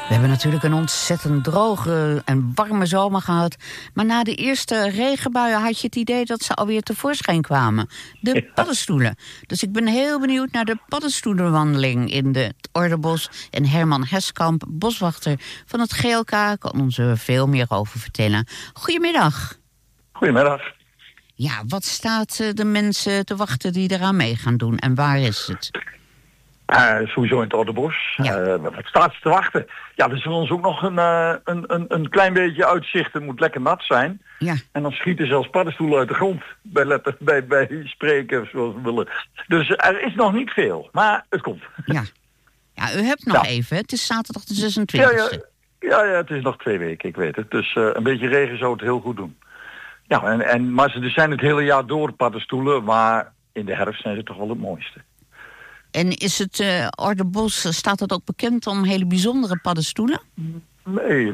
We hebben natuurlijk een ontzettend droge en warme zomer gehad. Maar na de eerste regenbuien had je het idee dat ze alweer tevoorschijn kwamen. De paddenstoelen. Dus ik ben heel benieuwd naar de paddenstoelenwandeling in het Ordebos. En Herman Heskamp, boswachter van het GLK, kan ons er veel meer over vertellen. Goedemiddag. Goedemiddag. Ja, wat staat de mensen te wachten die eraan mee gaan doen en waar is het? Sowieso in het Ordebos. Ja. Wat staat ze te wachten? Ja, er is voor ons ook nog een klein beetje uitzicht. Het moet lekker nat zijn. Ja. En dan schieten zelfs paddenstoelen uit de grond. Bij spreken, zoals we willen. Dus er is nog niet veel. Maar het komt. Ja, ja, u hebt nog even. Het is zaterdag de 26e. Ja, het is nog 2 weken, ik weet het. Dus een beetje regen zou het heel goed doen. Ja, maar ze zijn het hele jaar door paddenstoelen. Maar in de herfst zijn ze toch wel het mooiste. En is het Ordebos, staat het ook bekend om hele bijzondere paddenstoelen? Nee,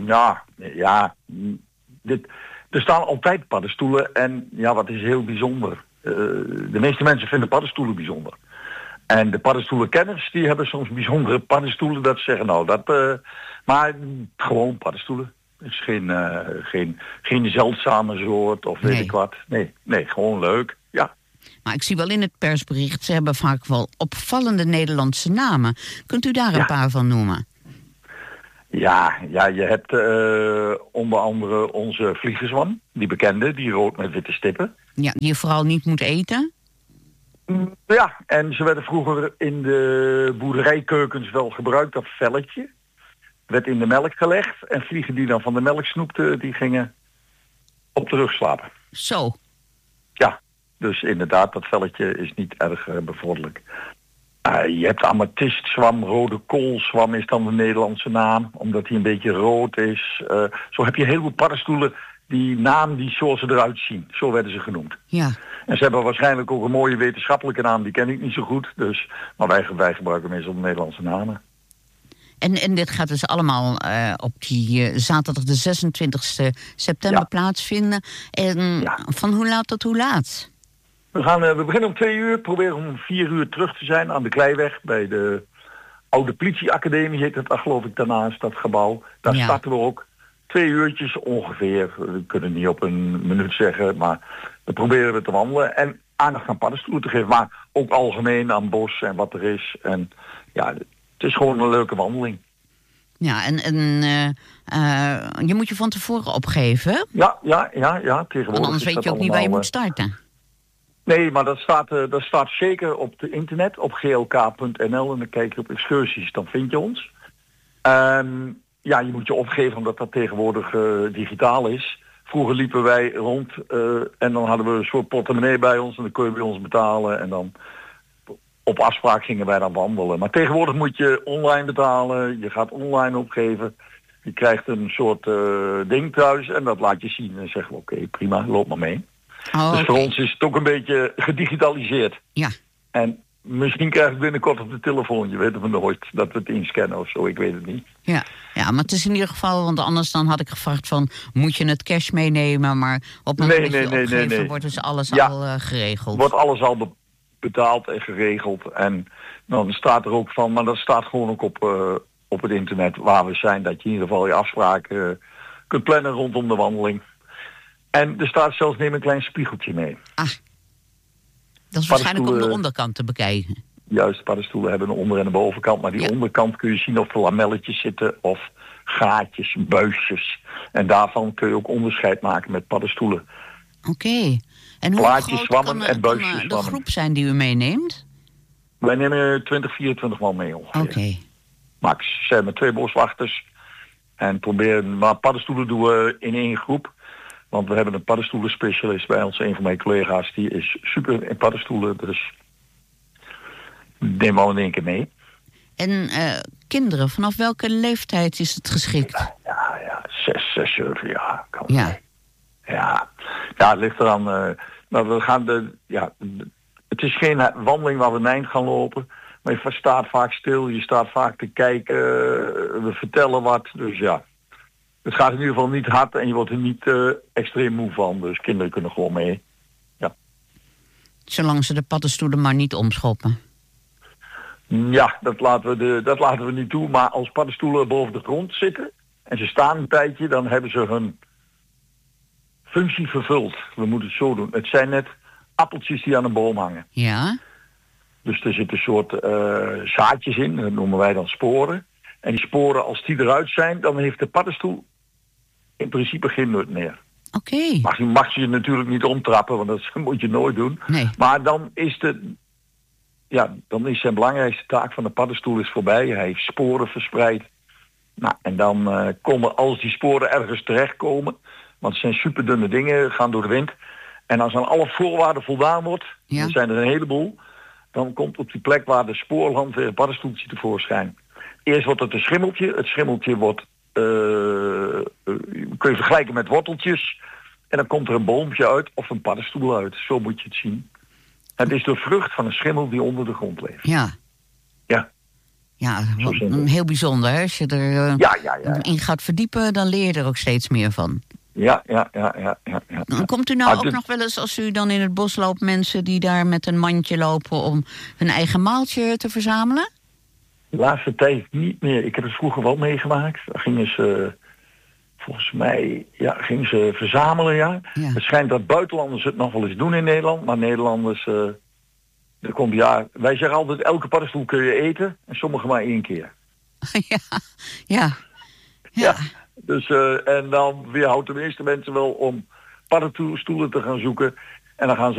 er staan altijd paddenstoelen en ja, wat is heel bijzonder? De meeste mensen vinden paddenstoelen bijzonder. En de paddenstoelenkenners, die hebben soms bijzondere paddenstoelen dat ze zeggen, maar gewoon paddenstoelen. Het is geen zeldzame soort of weet ik wat. Nee, gewoon leuk, ja. Maar ik zie wel in het persbericht, ze hebben vaak wel opvallende Nederlandse namen. Kunt u daar een paar van noemen? Ja, je hebt onder andere onze vliegenzwam, die bekende, die rood met witte stippen. Ja, die je vooral niet moet eten? Ja, en ze werden vroeger in de boerderijkeukens wel gebruikt, dat velletje. Werd in de melk gelegd en vliegen die dan van de melk snoepten, die gingen op de rug slapen. Zo? Ja. Dus inderdaad, dat velletje is niet erg bevorderlijk. Je hebt amethyszwam, rode koolzwam is dan de Nederlandse naam, omdat hij een beetje rood is. Zo heb je heel veel paddenstoelen, die naam die zoals ze eruit zien. Zo werden ze genoemd. Ja. En ze hebben waarschijnlijk ook een mooie wetenschappelijke naam, die ken ik niet zo goed. Dus, maar wij gebruiken meestal de Nederlandse namen. En dit gaat dus allemaal op die zaterdag de 26e september plaatsvinden. En van hoe laat tot hoe laat? We beginnen om 2 uur, proberen om 4 uur terug te zijn aan de Kleiweg bij de oude politieacademie, heet het geloof ik daarnaast, dat gebouw. Daar starten we ook 2 uurtjes ongeveer. We kunnen niet op een minuut zeggen, maar dan proberen we te wandelen en aandacht aan paddenstoelen te geven, maar ook algemeen aan bos en wat er is. En ja, het is gewoon een leuke wandeling. Ja, en je moet je van tevoren opgeven? Ja, tegenwoordig. Want anders weet je ook niet waar je moet starten. Nee, maar dat staat zeker op het internet, op glk.nl. En dan kijk je op excursies, dan vind je ons. Je moet je opgeven omdat dat tegenwoordig digitaal is. Vroeger liepen wij rond en dan hadden we een soort portemonnee bij ons. En dan kon je bij ons betalen. En dan op afspraak gingen wij dan wandelen. Maar tegenwoordig moet je online betalen. Je gaat online opgeven. Je krijgt een soort ding thuis en dat laat je zien. En zeggen we oké, prima, loop maar mee. Dus voor ons is het ook een beetje gedigitaliseerd. Ja. En misschien krijg ik binnenkort op de telefoon, je weet het maar nooit, dat we het inscannen of zo, ik weet het niet. Ja, maar het is in ieder geval, want anders dan had ik gevraagd van, moet je het cash meenemen? Maar op het moment dat je opgeeft, wordt dus alles al geregeld. Wordt alles al betaald en geregeld. En dan staat er ook van, maar dat staat gewoon ook op het internet waar we zijn, dat je in ieder geval je afspraken kunt plannen rondom de wandeling. En er staat zelfs neem een klein spiegeltje mee. Dat is waarschijnlijk om de onderkant te bekijken. Juist, paddenstoelen hebben een onder- en een bovenkant. Maar die onderkant kun je zien of er lamelletjes zitten of gaatjes, buisjes. En daarvan kun je ook onderscheid maken met paddenstoelen. Oké. En hoe groot kan de groep zijn die u meeneemt? Wij nemen 20, 24 man mee ongeveer. Oké. Max. Ze zijn met 2 boswachters. En proberen, maar paddenstoelen doen we in 1 groep. Want we hebben een paddenstoelenspecialist bij ons. Een van mijn collega's, die is super in paddenstoelen. Dus neem al in 1 keer mee. En kinderen, vanaf welke leeftijd is het geschikt? Ja, 6, 7 jaar. Ja, het ligt eraan. Maar we gaan het is geen wandeling waar we een eind gaan lopen. Maar je staat vaak stil, je staat vaak te kijken. We vertellen wat, dus ja. Het gaat in ieder geval niet hard en je wordt er niet extreem moe van. Dus kinderen kunnen gewoon mee. Ja. Zolang ze de paddenstoelen maar niet omschoppen. Ja, dat laten we niet toe. Maar als paddenstoelen boven de grond zitten en ze staan een tijdje, dan hebben ze hun functie vervuld. We moeten het zo doen. Het zijn net appeltjes die aan een boom hangen. Ja. Dus er zitten een soort zaadjes in, dat noemen wij dan sporen. En die sporen, als die eruit zijn, dan heeft de paddenstoel in principe geen nut meer. Oké. Mag je natuurlijk niet omtrappen, want dat moet je nooit doen. Nee. Maar dan is zijn belangrijkste taak van de paddenstoel is voorbij. Hij heeft sporen verspreid. Nou, en dan komen, als die sporen ergens terechtkomen, want het zijn superdunne dingen, gaan door de wind. En als aan alle voorwaarden voldaan wordt, dan zijn er een heleboel, dan komt op die plek waar de spoorland weer een paddenstoeltje tevoorschijn. Eerst wordt het een schimmeltje. Het schimmeltje wordt, kun je vergelijken met worteltjes. En dan komt er een boompje uit of een paddenstoel uit. Zo moet je het zien. Het is de vrucht van een schimmel die onder de grond leeft. Ja. Ja. Ja, heel bijzonder. Hè? Als je er in gaat verdiepen, dan leer je er ook steeds meer van. Ja. Komt u nou ook nog wel eens, als u dan in het bos loopt, mensen die daar met een mandje lopen om hun eigen maaltje te verzamelen? De laatste tijd niet meer. Ik heb het vroeger wel meegemaakt. Daar gingen ze, volgens mij, gingen ze verzamelen, ja. Het schijnt dat buitenlanders het nog wel eens doen in Nederland, maar Nederlanders, wij zeggen altijd, elke paddenstoel kun je eten en sommige maar 1 keer. Ja. Dus, en dan weerhoudt de meeste mensen wel om paddenstoelen te gaan zoeken. En dan gaan ze